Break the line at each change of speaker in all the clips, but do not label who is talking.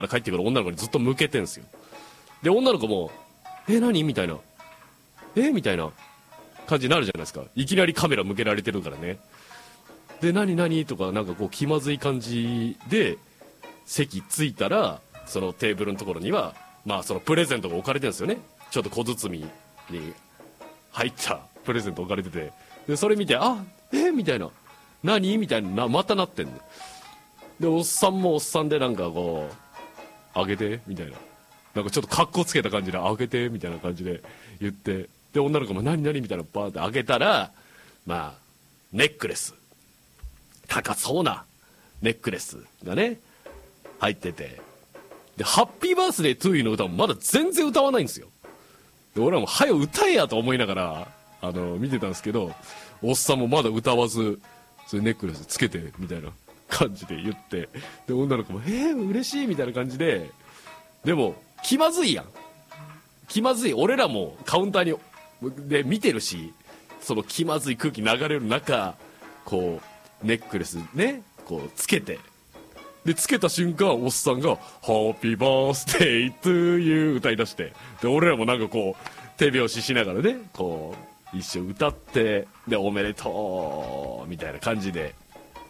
ら帰ってくる女の子にずっと向けてんすよ。で女の子も何みたいなみたいな感じになるじゃないですか。いきなりカメラ向けられてるからね。で何とかなんかこう気まずい感じで席着いたら、そのテーブルのところにはまあそのプレゼントが置かれてるんですよね。ちょっと小包に入ったプレゼント置かれてて、でそれ見てみたいな、何みたいな、またなってんので、おっさんもおっさんでなんかこうあげてみたいな、なんかちょっとカッコつけた感じであげてみたいな感じで言って、で女の子も何みたいなバーってあげたら、まあネックレス、高そうなネックレスがね入ってて、でハッピーバースデートゥーユーの歌もまだ全然歌わないんですよ。で俺はもうはよ歌えやと思いながら見てたんですけど、おっさんもまだ歌わず、それネックレスつけてみたいな感じで言って、で女の子も嬉しいみたいな感じで、でも気まずいやん、気まずい。俺らもカウンターで見てるし、その気まずい空気流れる中、こうネックレスねこうつけて、でつけた瞬間おっさんが「ハッピーバースデートゥーユー」歌い出して、で俺らもなんかこう手拍子しながらねこう一緒歌って、でおめでとうみたいな感じで、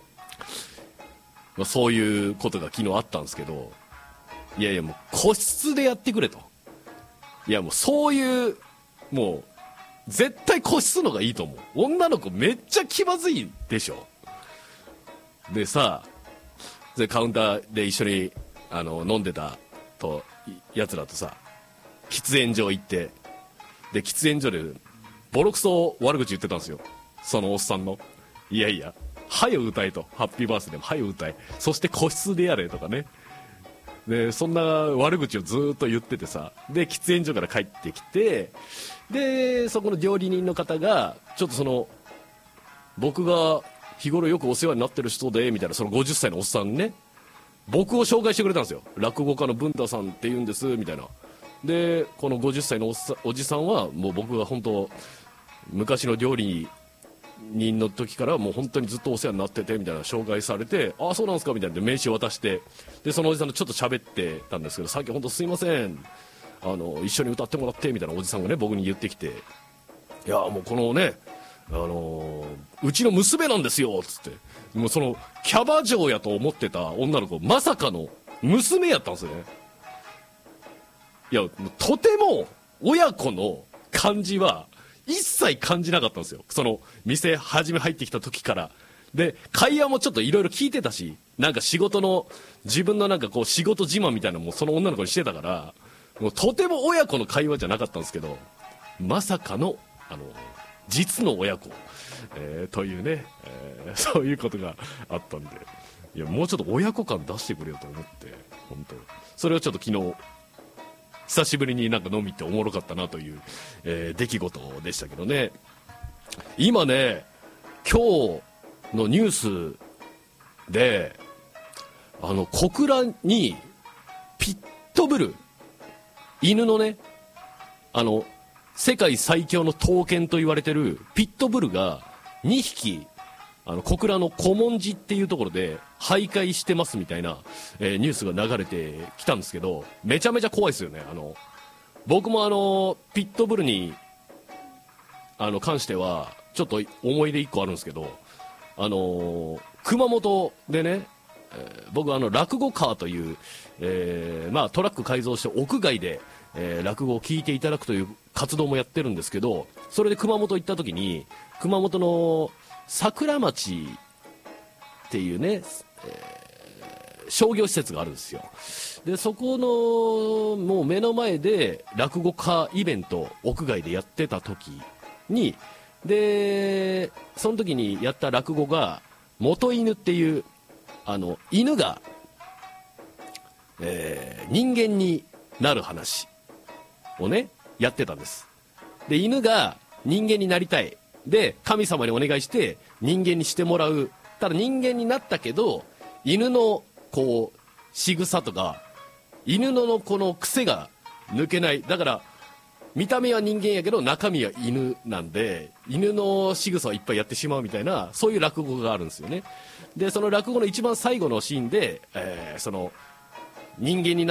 まあ、そういうことが昨日あったんですけど、いやもう個室でやってくれと。いやもうそういう、もう絶対個室のがいいと思う。女の子めっちゃ気まずいでしょ。でさ、でカウンターで一緒に飲んでたやつらとさ、喫煙所行って、で喫煙所でボロクソ悪口言ってたんですよ、そのおっさんの。いやはよ歌えと、ハッピーバースデーもはよ歌え、そして個室でやれとかね。でそんな悪口をずっと言っててさ、で喫煙所から帰ってきて、でそこの料理人の方がちょっとその僕が日頃よくお世話になってる人でみたいな、その50歳のおっさんね、僕を紹介してくれたんですよ。落語家の文太さんって言うんですみたいな。でこの50歳のおじさんはもう僕が本当昔の料理人の時からもう本当にずっとお世話になっててみたいな紹介されて、ああそうなんですかみたいな名刺を渡して、でそのおじさんとちょっと喋ってたんですけど、さっき本当すいません一緒に歌ってもらってみたいなおじさんがね僕に言ってきて、いやもうこのねうちの娘なんですよっつって、もうそのキャバ嬢やと思ってた女の子まさかの娘やったんですよね。いやとても親子の感じは一切感じなかったんですよ、その店初め入ってきた時から。で会話もちょっといろいろ聞いてたし、なんか仕事の自分のなんかこう仕事自慢みたいなのもその女の子にしてたから、もうとても親子の会話じゃなかったんですけど、まさかの実の親子、というね、そういうことがあったんで、いやもうちょっと親子感出してくれよと思って、本当それをちょっと昨日久しぶりになんか飲みっておもろかったなという、出来事でしたけどね。今ね今日のニュースで小倉にピットブル、犬のね世界最強の闘犬と言われてるピットブルが2匹小倉の古文寺っていうところで徘徊してますみたいな、ニュースが流れてきたんですけど、めちゃめちゃ怖いですよね。僕もピットブルに関してはちょっと思い出1個あるんですけど、熊本でね、僕落語カーという、まあ、トラック改造して屋外で、落語を聞いていただくという活動もやってるんですけど、それで熊本行った時に熊本の桜町っていうね、商業施設があるんですよ。でそこのもう目の前で落語家イベント屋外でやってた時に、でその時にやった落語が元犬っていう犬が、人間になる話をねやってたんです。で犬が人間になりたい、で神様にお願いして人間にしてもらう。ただ人間になったけど犬のこう仕草とか犬のこの癖が抜けない。だから見た目は人間やけど中身は犬なんで、犬の仕草をいっぱいやってしまうみたいな、そういう落語があるんですよね。でその落語の一番最後のシーンで、その人間に